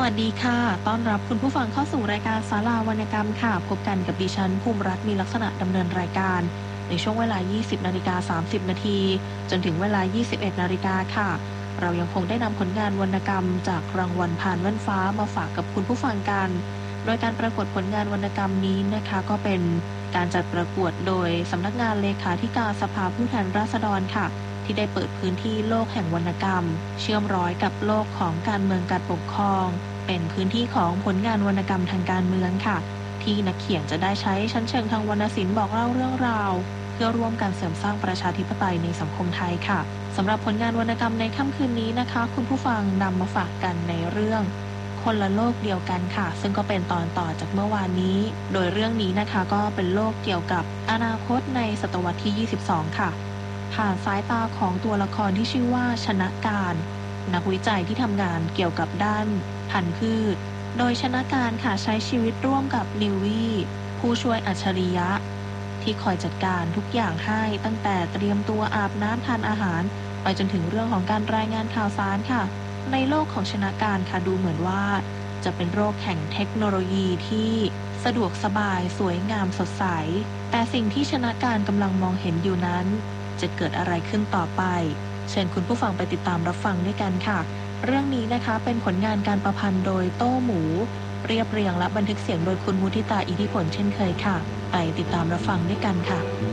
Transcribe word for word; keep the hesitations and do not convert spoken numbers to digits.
วัสดีค่ะต้อนรับคุณผู้ฟังเข้าสู่รายการศาลาวรรณกรรมค่ะพบกันกับดิฉันภูมิรัตน์มีลักษณะดำเนินรายการในช่วงเวลา ยี่สิบนาฬิกาสามสิบนาทีจนถึงเวลา ยี่สิบเอ็ดนาฬิกาค่ะเรายังคงได้นำผลงานวรรณกรรมจากรางวัลผ่านแว่นฟ้ามาฝากกับคุณผู้ฟังกันโดยการประกวดผลงานวรรณกรรมนี้นะคะก็เป็นการจัดประกวดโดยสำนักงานเลขาธิการสภาผู้แทนราษฎรค่ะที่ได้เปิดพื้นที่โลกแห่งวรรณกรรมเชื่อมร้อยกับโลกของการเมืองการปกครองเป็นพื้นที่ของผลงานวรรณกรรมทางการเมืองค่ะที่นักเขียนจะได้ใช้ชั้นเชิงทางวรรณศิลป์บอกเล่าเรื่องราวเพื่อร่วมกันเสริมสร้างประชาธิปไตยในสังคมไทยค่ะสำหรับผลงานวรรณกรรมในค่ำคืนนี้นะคะคุณผู้ฟังนำมาฝากกันในเรื่องคนละโลกเดียวกันค่ะซึ่งก็เป็นตอนต่อจากเมื่อวานนี้โดยเรื่องนี้นะคะก็เป็นโลกเกี่ยวกับอนาคตในศตวรรษที่ ยี่สิบสอง ค่ะผ่านสายตาของตัวละครที่ชื่อว่าชนะการนักวิจัยที่ทำงานเกี่ยวกับด้านพันธุ์พืชโดยชนะการค่ะใช้ชีวิตร่วมกับนิววี่ผู้ช่วยอัจฉริยะที่คอยจัดการทุกอย่างให้ตั้งแต่เตรียมตัวอาบน้ำทานอาหารไปจนถึงเรื่องของการรายงานข่าวสารค่ะในโลกของชนะการค่ะดูเหมือนว่าจะเป็นโลกแห่งเทคโนโลยีที่สะดวกสบายสวยงามสดใสแต่สิ่งที่ชนะการกำลังมองเห็นอยู่นั้นจะเกิดอะไรขึ้นต่อไปเชิญคุณผู้ฟังไปติดตามรับฟังด้วยกันค่ะเรื่องนี้นะคะเป็นผลงานการประพันธ์โดยโต้หมูเรียบเรียงและบันทึกเสียงโดยคุณมุทิตาอิทธิผลเช่นเคยค่ะไปติดตามรับฟังด้วยกันค่ะ